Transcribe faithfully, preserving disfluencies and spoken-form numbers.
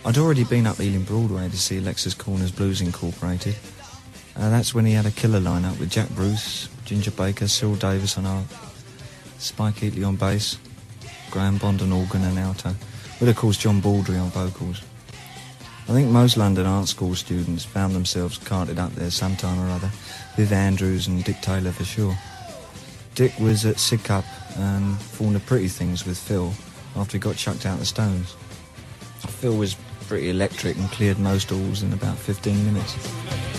I'd already been up Ealing Broadway to see Alexis Corner's Blues Incorporated. Uh, that's when he had a killer lineup with Jack Bruce, Ginger Baker, Cyril Davis on art, Spike Heatley on bass, Graham Bond on organ and alto, with of course John Baldry on vocals. I think most London art school students found themselves carted up there sometime or other, with Andrews and Dick Taylor for sure. Dick was at Sidcup and formed the Pretty Things with Phil after he got chucked out the Stones. Phil was pretty electric and cleared most halls in about fifteen minutes.